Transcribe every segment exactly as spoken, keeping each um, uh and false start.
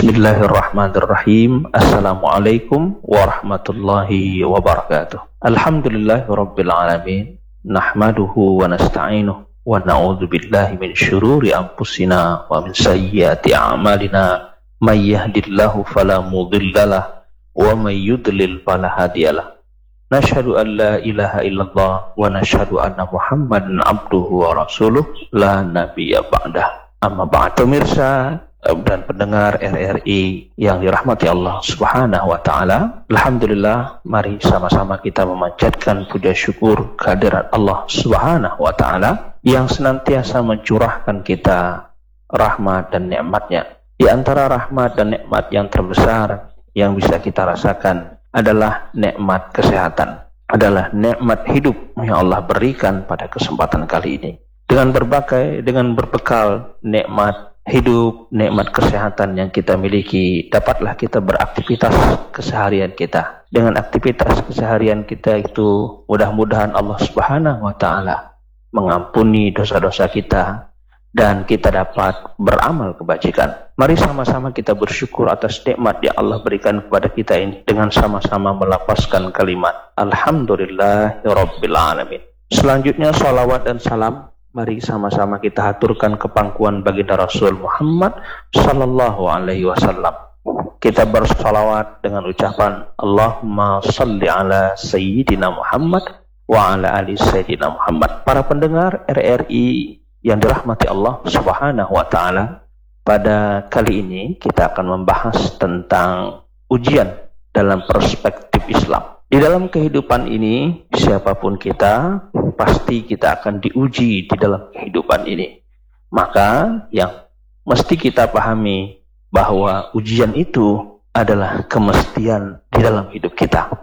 Bismillahirrahmanirrahim. Assalamualaikum warahmatullahi wabarakatuh. Alhamdulillahirabbil alamin. Nahmaduhu wa nasta'inuhu wa na'udzu billahi min syururi anfusina wa min sayyiati a'malina. May yahdihillahu fala mudhillalah wa may yudlil fala hadiyalah. Nashhadu an la ilaha illallah wa nashhadu anna Muhammadan abduhu wa rasuluh la nabiyya ba'dah. Amma ba'du, pemirsa dan pendengar R R I yang dirahmati Allah Subhanahu wa taala. Alhamdulillah, mari sama-sama kita memanjatkan puja syukur kehadirat Allah Subhanahu wa taala yang senantiasa mencurahkan kita rahmat dan nikmatnya. Di antara rahmat dan nikmat yang terbesar yang bisa kita rasakan adalah nikmat kesehatan, adalah nikmat hidup yang Allah berikan pada kesempatan kali ini. Dengan berbagai dengan berbekal nikmat hidup, nikmat kesehatan yang kita miliki, dapatlah kita beraktivitas keseharian kita. Dengan aktivitas keseharian kita itu, mudah-mudahan Allah Subhanahu wa taala mengampuni dosa-dosa kita dan kita dapat beramal kebajikan. Mari sama-sama kita bersyukur atas nikmat yang Allah berikan kepada kita ini dengan sama-sama melafazkan kalimat Alhamdulillahirabbil alamin. Selanjutnya salawat dan salam mari sama-sama kita haturkan ke pangkuan baginda Rasul Muhammad sallallahu alaihi wasallam. Kita bersalawat dengan ucapan Allahumma salli ala Sayyidina Muhammad wa ala ali Sayyidina Muhammad. Para pendengar R R I yang dirahmati Allah Subhanahu wa taala, pada kali ini kita akan membahas tentang ujian dalam perspektif Islam. Di dalam kehidupan ini, siapapun kita, pasti kita akan diuji di dalam kehidupan ini. Maka yang mesti kita pahami bahwa ujian itu adalah kemestian di dalam hidup kita.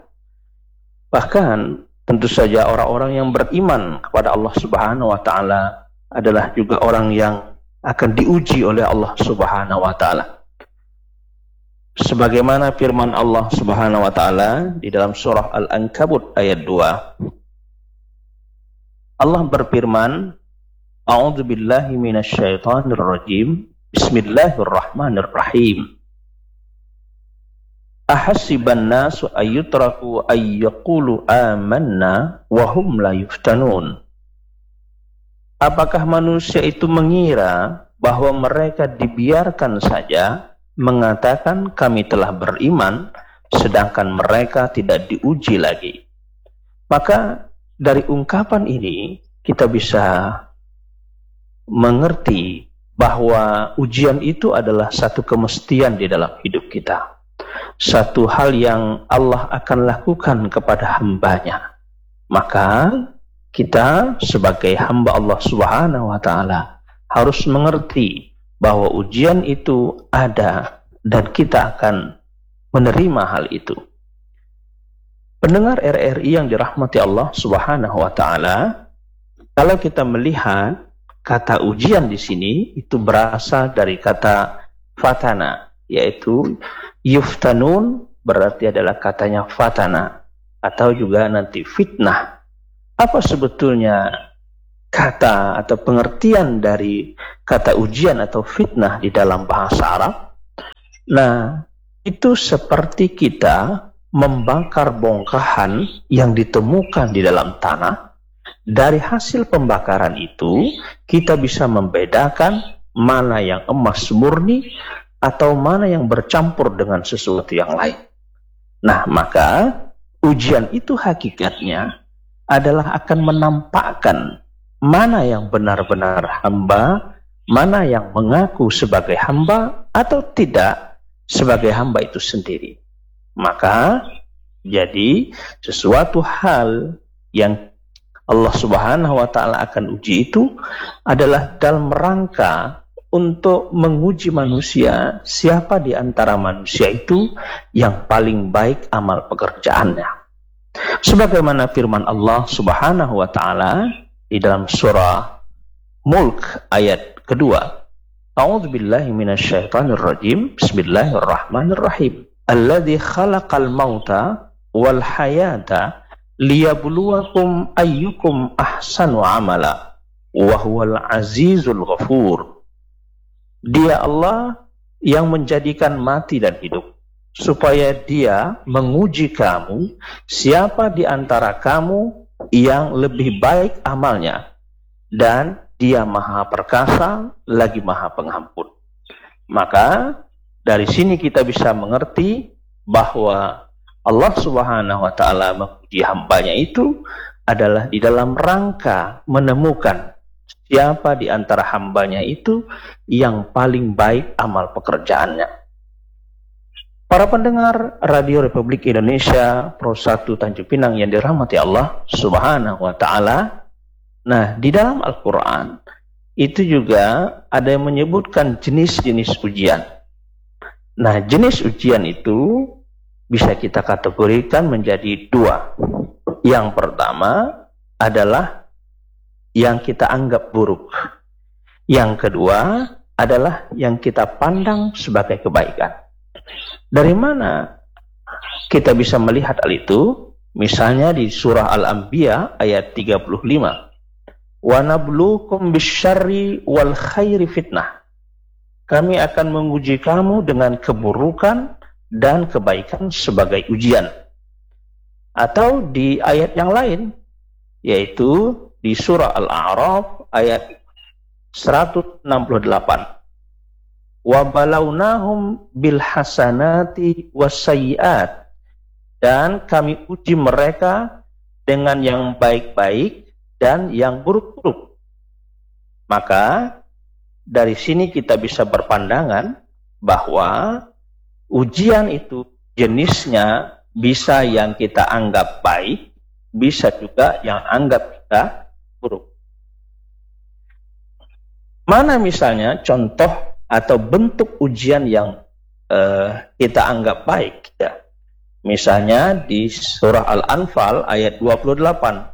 Bahkan tentu saja orang-orang yang beriman kepada Allah Subhanahu wa taala adalah juga orang yang akan diuji oleh Allah Subhanahu wa taala. Sebagaimana firman Allah Subhanahu wa taala di dalam surah Al-Ankabut ayat dua. Allah berfirman, A'udzu billahi minasyaitonir rajim. Bismillahirrahmanirrahim. Ahasiban nasu ayyutraku ayyaqulu amanna wa hum la yuftanun. Apakah manusia itu mengira bahwa mereka dibiarkan saja mengatakan kami telah beriman, sedangkan mereka tidak diuji lagi? Maka dari ungkapan ini kita bisa mengerti bahwa ujian itu adalah satu kemestian di dalam hidup kita, satu hal yang Allah akan lakukan kepada hambanya. Maka kita sebagai hamba Allah Subhanahu wa taala harus mengerti bahwa ujian itu ada dan kita akan menerima hal itu. Pendengar R R I yang dirahmati Allah Subhanahu wa taala, kalau kita melihat kata ujian di sini itu berasal dari kata fatana, yaitu yuftanun berarti adalah katanya fatana atau juga nanti fitnah. Apa sebetulnya kata atau pengertian dari kata ujian atau fitnah di dalam bahasa Arab? Nah, itu seperti kita membakar bongkahan yang ditemukan di dalam tanah. Dari hasil pembakaran itu, kita bisa membedakan mana yang emas murni atau mana yang bercampur dengan sesuatu yang lain. Nah, maka ujian itu hakikatnya adalah akan menampakkan mana yang benar-benar hamba, mana yang mengaku sebagai hamba atau tidak sebagai hamba itu sendiri. Maka jadi sesuatu hal yang Allah Subhanahu wa taala akan uji itu adalah dalam rangka untuk menguji manusia, siapa di antara manusia itu yang paling baik amal pekerjaannya. Sebagaimana firman Allah Subhanahu wa taala di dalam surah Mulk ayat kedua. A'udzu billahi minasyaitonir rajim. Bismillahirrahmanirrahim. Alladzi khalaqal mauta wal hayata liyabluwakum ayyukum ahsanu amala wa huwal azizul ghafur. Dia Allah yang menjadikan mati dan hidup, supaya dia menguji kamu, siapa di antara kamu yang lebih baik amalnya, dan dia maha perkasa lagi maha pengampun. Maka dari sini kita bisa mengerti bahwa Allah Subhanahu wa ta'ala menguji hambanya itu adalah di dalam rangka menemukan siapa di antara hambanya itu yang paling baik amal pekerjaannya. Para pendengar Radio Republik Indonesia Pro satu Tanjung Pinang yang dirahmati Allah Subhanahu wa ta'ala. Nah, di dalam Al-Quran itu juga ada yang menyebutkan jenis-jenis ujian. Nah, jenis ujian itu bisa kita kategorikan menjadi dua. Yang pertama adalah yang kita anggap buruk. Yang kedua adalah yang kita pandang sebagai kebaikan. Dari mana kita bisa melihat hal itu? Misalnya di surah Al-Anbiya ayat tiga puluh lima. Wa nabluukum bisyarri wal khairi fitnah. Kami akan menguji kamu dengan keburukan dan kebaikan sebagai ujian. Atau di ayat yang lain, yaitu di surah Al-A'raf ayat seratus enam puluh delapan. Wa balawnahum bil hasanati wasayyiat, dan kami uji mereka dengan yang baik-baik dan yang buruk-buruk. Maka dari sini kita bisa berpandangan bahwa ujian itu jenisnya bisa yang kita anggap baik, bisa juga yang anggap kita buruk. Mana misalnya contoh atau bentuk ujian yang uh, kita anggap baik, ya. Misalnya di surah Al-Anfal ayat dua puluh delapan.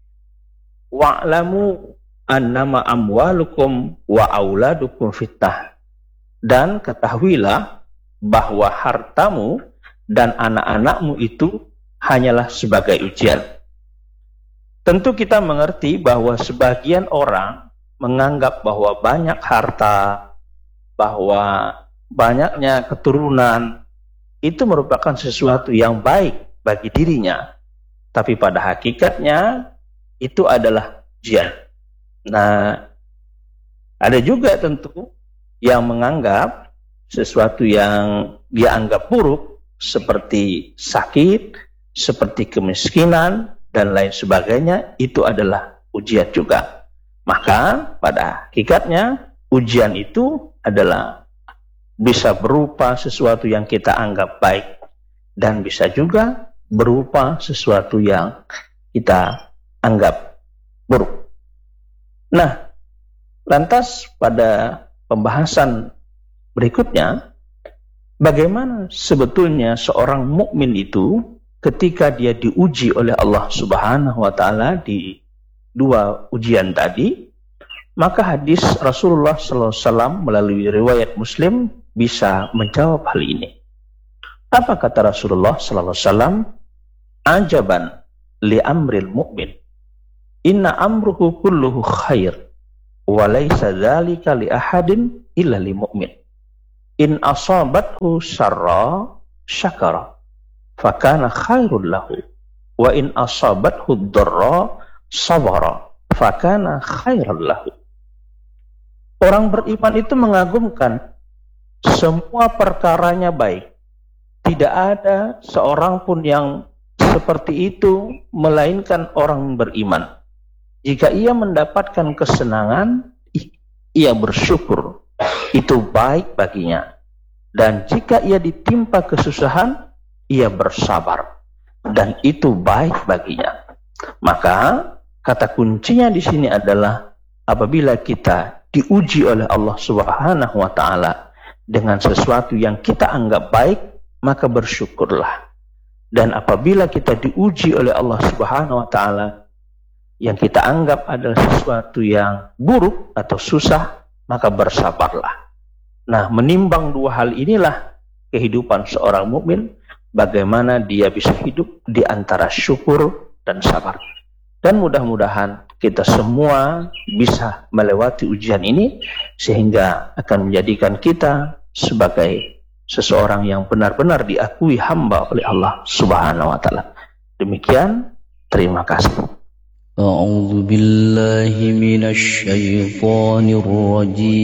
Wa'lamu annama amwalukum wa auladukum fitnah. Dan ketahuilah bahwa hartamu dan anak-anakmu itu hanyalah sebagai ujian. Tentu kita mengerti bahwa sebagian orang menganggap bahwa banyak harta, bahwa banyaknya keturunan itu merupakan sesuatu yang baik bagi dirinya, tapi pada hakikatnya itu adalah ujian. Nah, ada juga tentu yang menganggap sesuatu yang dia anggap buruk seperti sakit, seperti kemiskinan dan lain sebagainya, itu adalah ujian juga. Maka pada hakikatnya ujian itu adalah bisa berupa sesuatu yang kita anggap baik dan bisa juga berupa sesuatu yang kita anggap buruk. Nah, lantas pada pembahasan berikutnya, bagaimana sebetulnya seorang mukmin itu ketika dia diuji oleh Allah Subhanahu wa ta'ala di dua ujian tadi? Maka hadis Rasulullah sallallahu alaihi wasallam melalui riwayat Muslim bisa menjawab hal ini. Apa kata Rasulullah sallallahu alaihi wasallam? Ajaban li amril mu'min, inna amruhu kulluhu khair, wa laysa dzalika li ahadin illa lil mu'min. In asabathu syarra syakara, fakana khairul lahu, wa in asabathu dharra sabara, fakana khairul lahu. Orang beriman itu mengagumkan semua perkaranya baik. Tidak ada seorang pun yang seperti itu melainkan orang beriman. Jika ia mendapatkan kesenangan, ia bersyukur, itu baik baginya. Dan jika ia ditimpa kesusahan, ia bersabar, dan itu baik baginya. Maka kata kuncinya di sini adalah apabila kita diuji oleh Allah Subhanahu wa ta'ala dengan sesuatu yang kita anggap baik, maka bersyukurlah. Dan apabila kita diuji oleh Allah Subhanahu wa ta'ala yang kita anggap adalah sesuatu yang buruk atau susah, maka bersabarlah. Nah, menimbang dua hal inilah kehidupan seorang mukmin, bagaimana dia bisa hidup di antara syukur dan sabar. Dan mudah-mudahan kita semua bisa melewati ujian ini sehingga akan menjadikan kita sebagai seseorang yang benar-benar diakui hamba oleh Allah Subhanahu wa taala. Demikian, terima kasih. A'udzu billahi minasy syaithanir rajim.